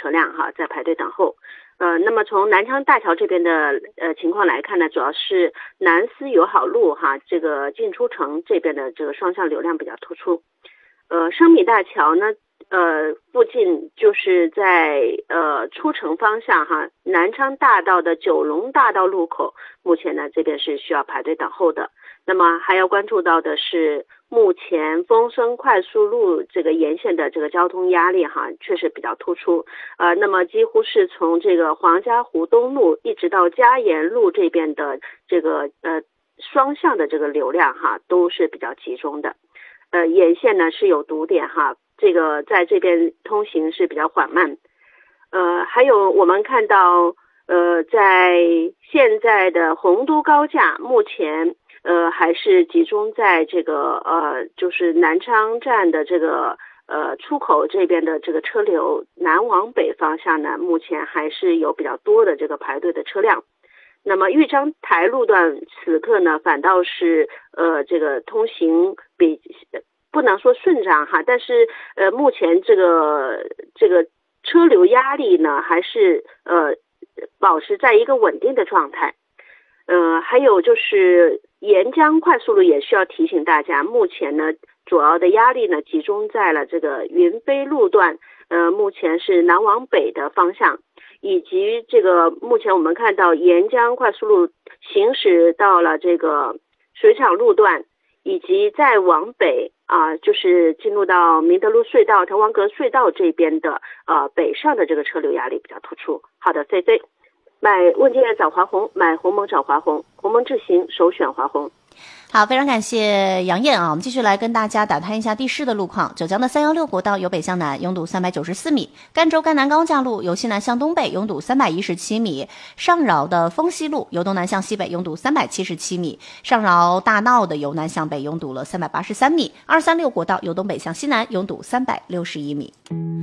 车辆哈在排队等候。那么从南昌大桥这边的情况来看呢，主要是南思友好路哈这个进出城这边的这个双向流量比较突出。升米大桥呢附近就是在出城方向哈，南昌大道的九龙大道路口，目前呢这边是需要排队等候的。那么还要关注到的是，目前丰生快速路这个沿线的这个交通压力哈，确实比较突出。那么几乎是从这个黄家湖东路一直到嘉盐路这边的这个双向的这个流量哈，都是比较集中的。沿线呢是有堵点哈，这个在这边通行是比较缓慢。还有我们看到在现在的洪都高架，目前还是集中在这个就是南昌站的这个出口这边的这个车流，南往北方向呢，目前还是有比较多的这个排队的车辆。那么豫章台路段此刻呢，反倒是这个通行不能说顺畅哈，但是目前这个车流压力呢，还是保持在一个稳定的状态。还有就是沿江快速路也需要提醒大家，目前呢主要的压力呢集中在了这个云飞路段，目前是南往北的方向，以及这个目前我们看到沿江快速路行驶到了这个水厂路段，以及再往北就是进入到明德路隧道、滕王阁隧道这边的北上的这个车流压力比较突出。好的，CC。买问界找华虹，买鸿蒙找华虹，鸿蒙智行首选华虹。 好，非常感谢杨艳啊！我们继续来跟大家打探一下地势的路况。九江的316国道由北向南拥堵394米，赣州赣南高架路由西南向东北拥堵317米，上饶的丰西路由东南向西北拥堵377米，上饶大闹的由南向北拥堵了383米，236国道由东北向西南拥堵361米。